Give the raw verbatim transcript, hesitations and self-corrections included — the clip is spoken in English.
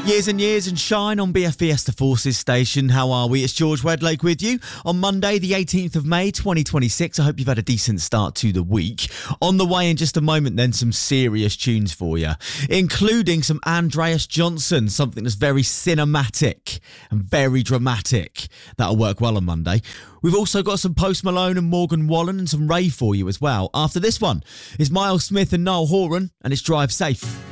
Years and years and shine on B F Fiesta Forces station. How are we? It's George Wedlake with you on Monday, the eighteenth of May, twenty twenty-six. I hope you've had a decent start to the week. On the way in just a moment, then some serious tunes for you, including some Andreas Johnson, something that's very cinematic and very dramatic. That'll work well on Monday. We've also got some Post Malone and Morgan Wallen and some rave for you as well. After this one is Miles Smith and Niall Horan, and it's Drive Safe.